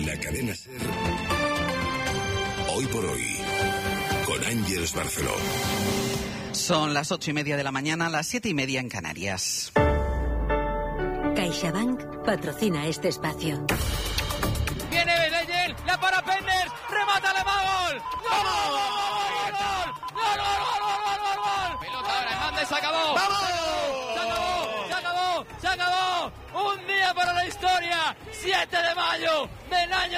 la cadena SER. Hoy por hoy, con Ángeles Barceló. Son las 8:30 de la mañana, las 7:30 en Canarias. CaixaBank patrocina este espacio. Viene Leyen, la para Penders, remata la gol. ¡Gol! Pelota ahora, Hernández, se acabó. ¡Vamos! Se acabó. Un día para la historia. 7 de mayo del año